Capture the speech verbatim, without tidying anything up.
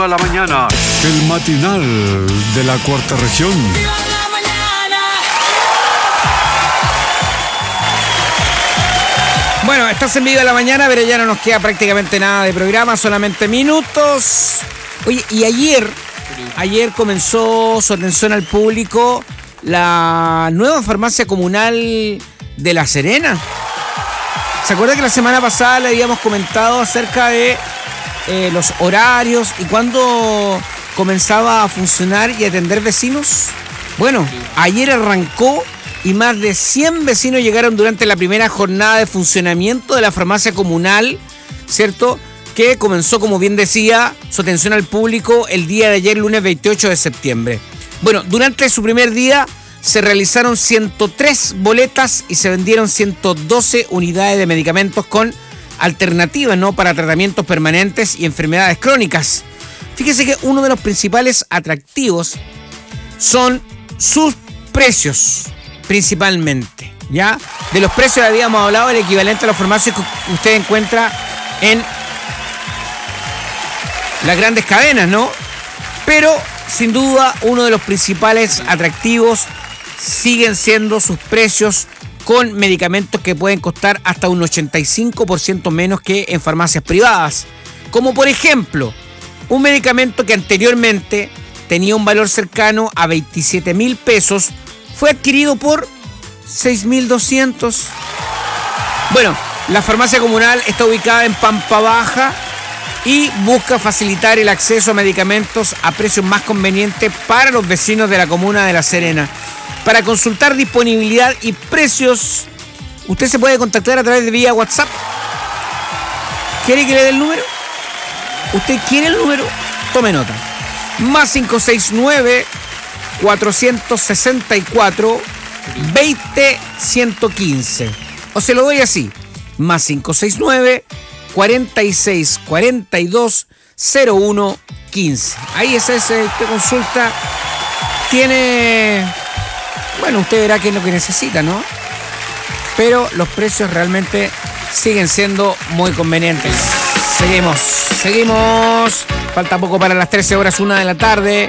A la mañana, el matinal de la cuarta región. Bueno, estás en Viva de la Mañana, pero ya no nos queda prácticamente nada de programa, solamente minutos. Oye, y ayer, ayer comenzó su atención al público la nueva farmacia comunal de La Serena. ¿Se acuerda que la semana pasada le habíamos comentado acerca de eh, los horarios y cuándo comenzaba a funcionar y atender vecinos? Bueno, ayer arrancó y más de cien vecinos llegaron durante la primera jornada de funcionamiento de la farmacia comunal, ¿cierto? Que comenzó, como bien decía, su atención al público el día de ayer, lunes veintiocho de septiembre. Bueno, durante su primer día se realizaron ciento tres boletas y se vendieron ciento doce unidades de medicamentos con alternativas, ¿no?, para tratamientos permanentes y enfermedades crónicas. Fíjese que uno de los principales atractivos son sus precios, principalmente, ¿ya? De los precios habíamos hablado, el equivalente a los farmacias que usted encuentra en las grandes cadenas, ¿no? Pero, sin duda, uno de los principales atractivos siguen siendo sus precios con medicamentos que pueden costar hasta un ochenta y cinco por ciento menos que en farmacias privadas. Como por ejemplo, un medicamento que anteriormente tenía un valor cercano a veintisiete mil pesos, fue adquirido por seis mil doscientos. Bueno, la farmacia comunal está ubicada en Pampa Baja y busca facilitar el acceso a medicamentos a precios más convenientes para los vecinos de la comuna de La Serena. Para consultar disponibilidad y precios, usted se puede contactar a través de vía WhatsApp. ¿Quiere que le dé el número? ¿Usted quiere el número? Tome nota. Más cinco seis nueve, cuatrocientos sesenta y cuatro, veinte, ciento quince. O se lo doy así. Más cinco seis nueve, cuarenta y seis, cuarenta y dos, cero uno, quince. Ahí es ese, usted consulta. Tiene... Bueno, usted verá qué es lo que necesita, ¿no? Pero los precios realmente siguen siendo muy convenientes. Seguimos, seguimos. Falta poco para las trece horas, una de la tarde.